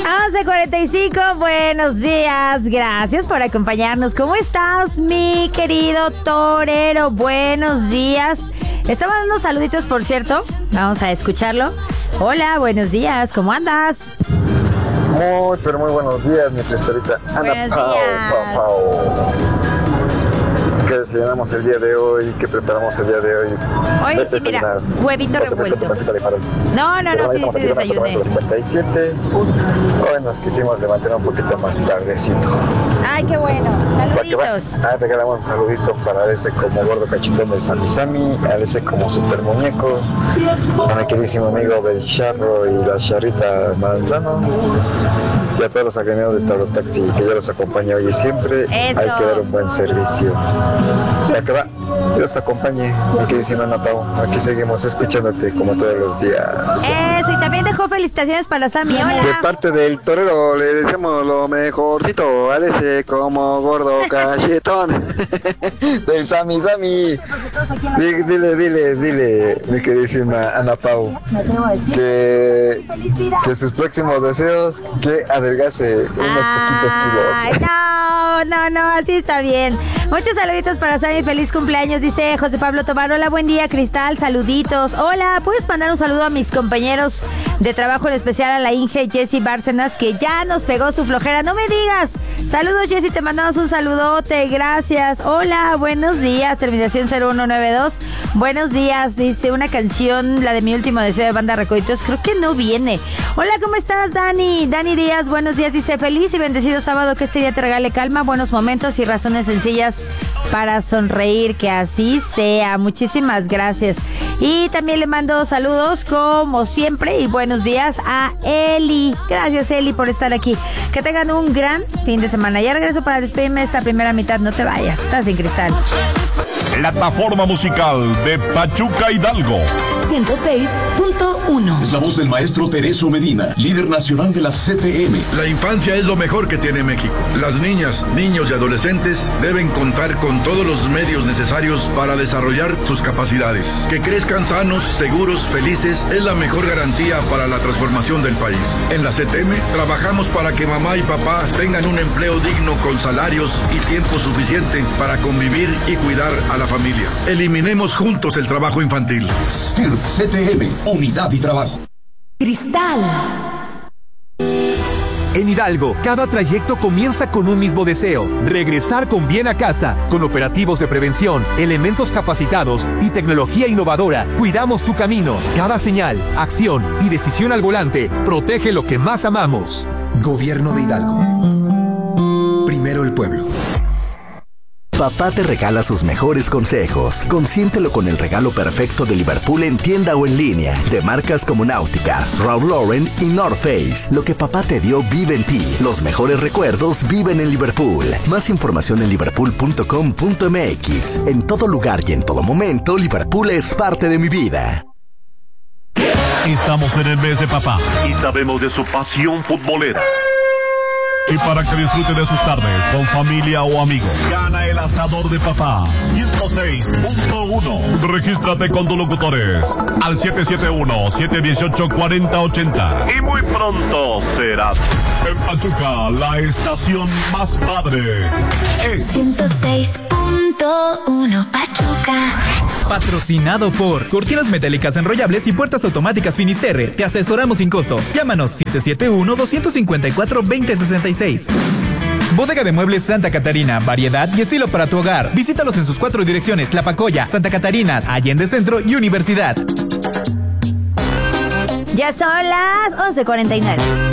11:45, buenos días, gracias por acompañarnos. ¿Cómo estás, mi querido torero? Buenos días. Estaba dando saluditos, por cierto. Vamos a escucharlo. Hola, buenos días, ¿cómo andas? Pero muy buenos días, mi cristalita. Buenos días. ¿Qué desayunamos el día de hoy? ¿Qué preparamos el día de hoy? Hoy sí, mira, huevito revuelto. No, sí desayuné. 57. Hoy nos quisimos levantar un poquito más tardecito. Ay, qué bueno. Saluditos. Regalamos un saludito para ese como gordo cachetón del Sami, a ese como super muñeco, a mi queridísimo amigo Belcharro y la Charrita Manzano, y a todos los agremiados de Toro Taxi que ya los acompaña hoy y siempre. Eso. Hay que dar un buen servicio. Ya que va, Dios te acompañe, mi queridísima Ana Pau. Aquí seguimos escuchándote como todos los días. Eso, y también dejó felicitaciones para Sammy. Hola. De parte del torero le deseamos lo mejorcito al ese como gordo cachetón del Sammy. Dile, mi queridísima Ana Pau, que sus próximos deseos que adelgace unos poquitos kilos. No, así está bien. Muchos saluditos para Sammy, feliz cumpleaños, dice José Pablo Tobar. Hola, buen día, Cristal, saluditos. Hola, ¿puedes mandar un saludo a mis compañeros de trabajo, en especial a la Inge Jessy Bárcenas, que ya nos pegó su flojera? No me digas. Saludos, Jessy, te mandamos un saludote, gracias. Hola, buenos días, terminación 0192. Buenos días, dice una canción, la de mi último deseo de Banda Recoditos, creo que no viene. Hola, ¿cómo estás, Dani? Dani Díaz, buenos días, dice feliz y bendecido sábado, que este día te regale calma, buenos momentos y razones sencillas para sonreír, que así sea. Muchísimas gracias. Y también le mando saludos, como siempre, y buenos días a Eli. Gracias, Eli, por estar aquí. Que tengan un gran fin de semana. Ya regreso para despedirme de esta primera mitad. No te vayas, estás en Cristal. Plataforma musical de Pachuca Hidalgo 106.1. Es la voz del maestro Tereso Medina, líder nacional de la CTM. La infancia es lo mejor que tiene México. Las niñas, niños y adolescentes deben contar con todos los medios necesarios para desarrollar sus capacidades. Que crezcan sanos, seguros, felices es la mejor garantía para la transformación del país. En la CTM trabajamos para que mamá y papá tengan un empleo digno con salarios y tiempo suficiente para convivir y cuidar a la familia. Eliminemos juntos el trabajo infantil. STIRT CTM, unidad y trabajo. Cristal. En Hidalgo, cada trayecto comienza con un mismo deseo: regresar con bien a casa. Con operativos de prevención, elementos capacitados y tecnología innovadora, cuidamos tu camino. Cada señal, acción y decisión al volante protege lo que más amamos. Gobierno de Hidalgo. Primero el pueblo. Papá te regala sus mejores consejos. Consiéntelo con el regalo perfecto de Liverpool en tienda o en línea. De marcas como Náutica, Ralph Lauren y North Face. Lo que papá te dio vive en ti. Los mejores recuerdos viven en Liverpool. Más información en liverpool.com.mx. En todo lugar y en todo momento, Liverpool es parte de mi vida. Estamos en el mes de papá y sabemos de su pasión futbolera. Y para que disfrute de sus tardes con familia o amigos, gana el asador de papá 106.1. Regístrate con tus locutores al 771-718-4080. Y muy pronto será en Pachuca, la estación más padre. Es 106.1 Pachuca. Patrocinado por Cortinas Metálicas Enrollables y Puertas Automáticas Finisterre. Te asesoramos sin costo. Llámanos 771-254-2066. Bodega de Muebles Santa Catarina. Variedad y estilo para tu hogar. Visítalos en sus 4 direcciones: Tlapacoya, Santa Catarina, Allende Centro y Universidad. Ya son las 11:49.